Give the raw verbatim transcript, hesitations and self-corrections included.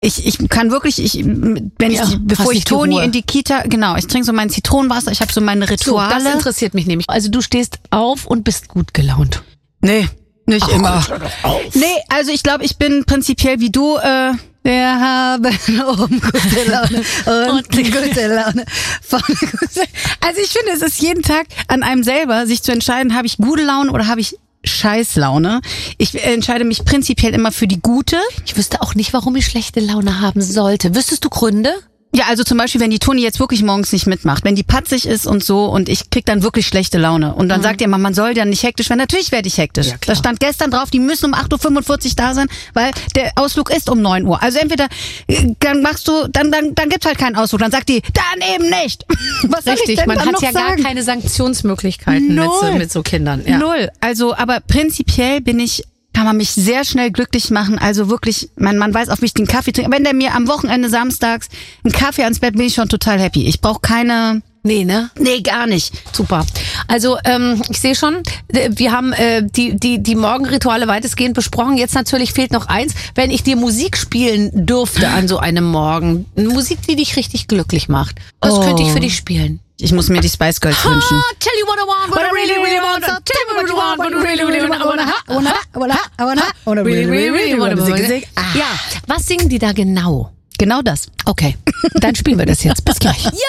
Ich, ich kann wirklich, ich, wenn ich, Ja, bevor hast ich nicht die Toni Ruhe. in die Kita, genau, ich trinke so mein Zitronenwasser, ich habe so meine So, Rituale. das interessiert mich nämlich. Also du stehst auf und bist gut gelaunt. Nee, nicht Ach, immer. hör doch auf. Nee, also ich glaube, ich bin prinzipiell wie du, äh, wir haben oben gute Laune und gute Laune. Vorne gute. Also ich finde, es ist jeden Tag an einem selber, sich zu entscheiden, habe ich gute Laune oder habe ich Scheißlaune. Ich entscheide mich prinzipiell immer für die gute. Ich wüsste auch nicht, warum ich schlechte Laune haben sollte. Wüsstest du Gründe? Ja, also zum Beispiel, wenn die Toni jetzt wirklich morgens nicht mitmacht, wenn die patzig ist und so und ich krieg dann wirklich schlechte Laune und dann mhm. sagt ihr immer, man soll ja nicht hektisch werden. Natürlich werde ich hektisch. Ja, klar. Da stand gestern drauf, die müssen um acht Uhr fünfundvierzig da sein, weil der Ausflug ist um neun Uhr. Also entweder äh, dann machst du, dann dann dann gibt's halt keinen Ausflug. Dann sagt die, dann eben nicht. Was soll ich Richtig, denn man dann hat noch ja sagen? gar keine Sanktionsmöglichkeiten mit so, Null. mit so Kindern. Ja. Null. Also, aber prinzipiell bin ich, kann man mich sehr schnell glücklich machen. Also wirklich, mein Mann weiß auch, wie ich den Kaffee trinke. Wenn der mir am Wochenende samstags einen Kaffee ans Bett, bin ich schon total happy. Ich brauche keine, Nee, ne? nee, gar nicht. Super. Also ähm, ich sehe schon, äh, wir haben äh, die die die Morgenrituale weitestgehend besprochen. Jetzt natürlich fehlt noch eins, wenn ich dir Musik spielen dürfte an so einem Morgen. Musik, die dich richtig glücklich macht. Was Oh. könnte ich für dich spielen? Ich muss mir die Spice Girls wünschen. Ah, tell you what I want, what I really, really want. So tell me what you want, what I really, really want. I wanna ha, I wanna ha, I wanna ha, I wanna ha, I really, really, really wanna ha. Ja, was singen die da genau? Genau das. Okay, dann spielen wir das jetzt. Bis gleich. Ja!